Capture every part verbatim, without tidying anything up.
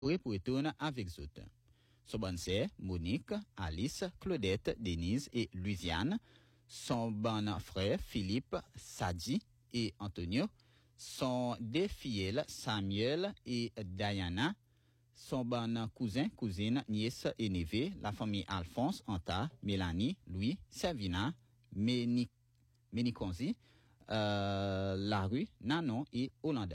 pour retourner avec autres. Son bonne sœur, Monique, Alice, Claudette, Denise et Louisiane. Son bon frère, Philippe, Sadi et Antonio. Son deux filles, Samuel et Diana. Son bon cousin, cousine, nièce et neveu, la famille Alphonse, Anta, Mélanie, Louis, Servina, Méni, Méniconzi, euh, Larue, Nanon et Hollanda.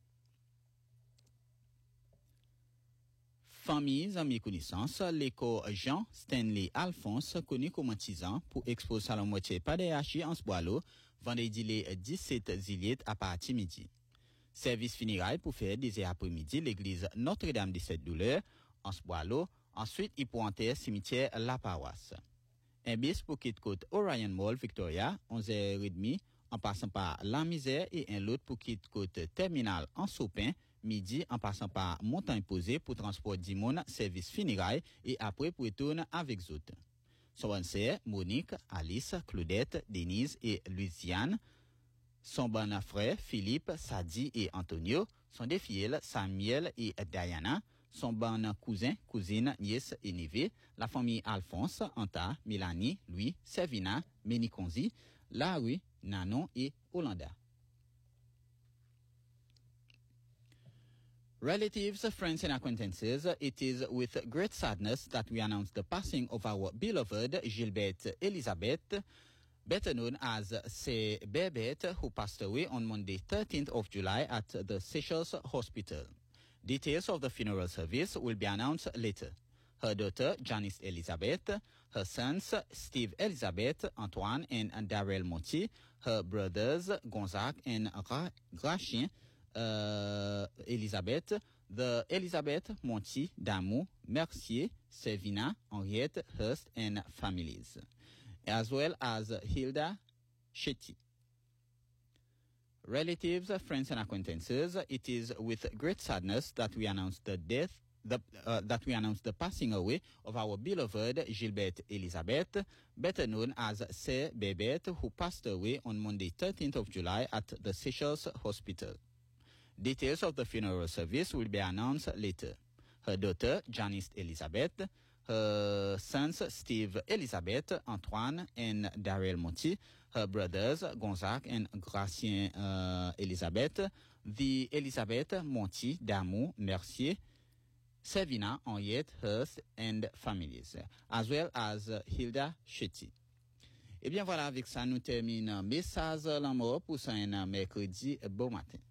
Famille, amis, connaissances, l'école Jean Stanley Alphonse, connu comme Tizan, pour exposer à la moitié pas de hachi en Sboalo, vendredi le dix-sept juillet à partir midi. Service funérailles pour faire des après-midi l'église Notre-Dame des Sept Douleurs, en Sboalo, ensuite il pour enterrer cimetière La Paroisse. Un bis pour quitter côte Orion Mall Victoria, onze heures trente, en passant par La Misère, et un autre pour quitter côte Terminal en Sopin, midi en passant par Montagne Posée pour transport d'Imon, service funérailles, et après pour retourner avec autres. Son bonne sœur, Monique, Alice, Claudette, Denise et Louisiane. Son bon frère, Philippe, Sadi et Antonio. Son deux filles, Samuel et Diana. Son bon cousin, cousine, nièce et neveu. La famille Alphonse, Anta, Mélanie, Louis, Servina, Méniconzi, Larue, Nanon et Hollanda. Relatives, friends and acquaintances, it is with great sadness that we announce the passing of our beloved Gilberte Elizabeth, better known as C. Bebet, who passed away on Monday thirteenth of July at the Seychelles Hospital. Details of the funeral service will be announced later. Her daughter, Janice Elizabeth, her sons, Steve Elizabeth, Antoine and Darrell Monti, her brothers, Gonzague and Ra- Gracien, uh, Elizabeth, the Elizabeth Monti, Damou, Mercier, Servina, Henriette, Hurst, and families, as well as Hilda Shetty. Relatives, friends, and acquaintances, it is with great sadness that we announce the death, the, uh, that we announce the passing away of our beloved Gilberte Elizabeth, better known as Sir Bebet, who passed away on Monday thirteenth of July at the Seychelles Hospital. Details of the funeral service will be announced later. Her daughter, Janice Elizabeth, her sons, Steve Elizabeth, Antoine, and Darrell Monti, her brothers, Gonzague and Gracien uh, Elizabeth, the Elizabeth Monti, Damou, Mercier, Servina, Henriette, Hurst, and families, as well as uh, Hilda Shetty. Eh bien voilà, avec ça, nous terminons Message la mort pour ça un mercredi bon matin.